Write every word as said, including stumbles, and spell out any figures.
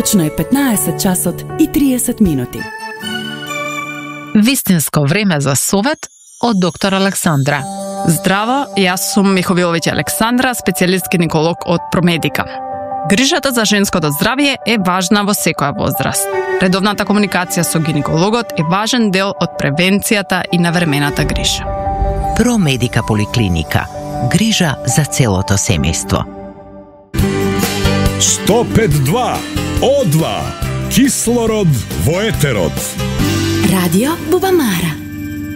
Точно е петнаесет часот и триесет минути. Вистинско време за совет од доктор Александра. Здраво, јас сум Миховиловиќ Александра, специјалист гинеколог од Промедика. Грижата за женското здравје е важна во секоја возраст. Редовната комуникација со гинекологот е важен дел од превенцијата и навремената грижа. Промедика поликлиника. Грижа за целото семејство. сто пет два О два. Кислород во етерот. Радио Бубамара.